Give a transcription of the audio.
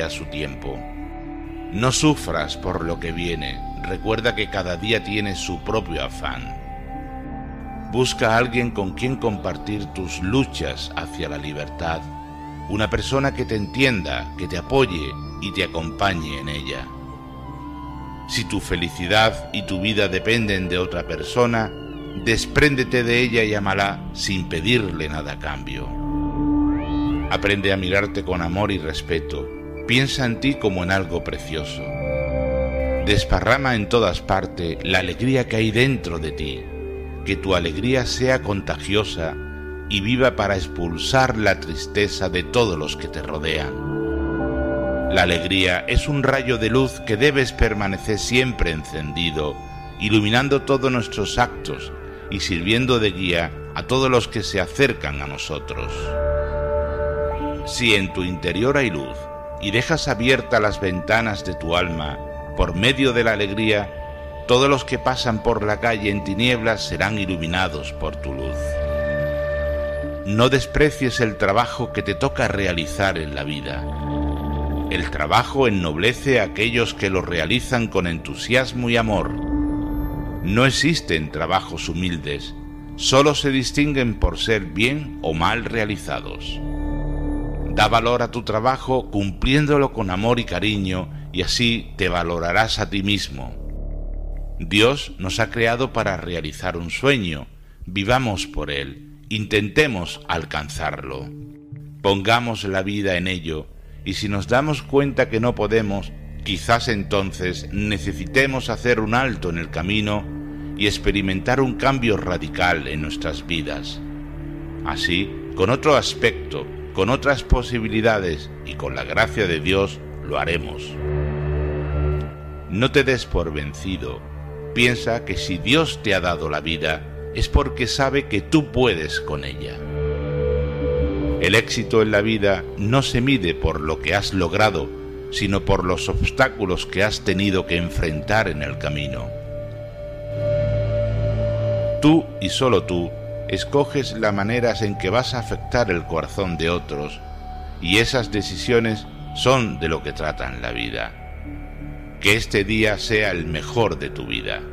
llegaré a su tiempo. No sufras por lo que viene, recuerda que cada día tiene su propio afán. Busca a alguien con quien compartir tus luchas hacia la libertad, una persona que te entienda, que te apoye y te acompañe en ella. Si tu felicidad y tu vida dependen de otra persona, despréndete de ella y ámala sin pedirle nada a cambio. Aprende a mirarte con amor y respeto. Piensa en ti como en algo precioso. Desparrama en todas partes la alegría que hay dentro de ti. Que tu alegría sea contagiosa y viva para expulsar la tristeza de todos los que te rodean. La alegría es un rayo de luz que debes permanecer siempre encendido, iluminando todos nuestros actos y sirviendo de guía a todos los que se acercan a nosotros. Si en tu interior hay luz y dejas abiertas las ventanas de tu alma, por medio de la alegría, todos los que pasan por la calle en tinieblas serán iluminados por tu luz. No desprecies el trabajo que te toca realizar en la vida. El trabajo ennoblece a aquellos que lo realizan con entusiasmo y amor. No existen trabajos humildes, solo se distinguen por ser bien o mal realizados. Da valor a tu trabajo cumpliéndolo con amor y cariño, y así te valorarás a ti mismo. Dios nos ha creado para realizar un sueño. Vivamos por él, intentemos alcanzarlo. Pongamos la vida en ello, y si nos damos cuenta que no podemos, quizás entonces necesitemos hacer un alto en el camino y experimentar un cambio radical en nuestras vidas. Así, con otro aspecto, con otras posibilidades y con la gracia de Dios, lo haremos. No te des por vencido. Piensa que si Dios te ha dado la vida, es porque sabe que tú puedes con ella. El éxito en la vida no se mide por lo que has logrado, sino por los obstáculos que has tenido que enfrentar en el camino. Tú y solo tú escoges las maneras en que vas a afectar el corazón de otros, y esas decisiones son de lo que tratan la vida. Que este día sea el mejor de tu vida.